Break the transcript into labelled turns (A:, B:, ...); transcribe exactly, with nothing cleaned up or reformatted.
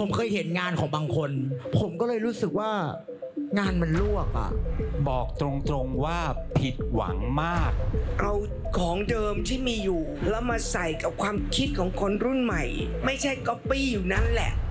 A: ผมเคยเห็นงานของบางคน ผมก็เลยรู้สึกว่างานมันลวกอ่ะ
B: บอกตรงๆว่าผิดหวังมาก
C: เอาของเดิมที่มีอยู่แล้วมาใส่กับความคิดของคนรุ่นใหม่ไม่ใช่ก๊อปปี้อยู่นั่นแหละ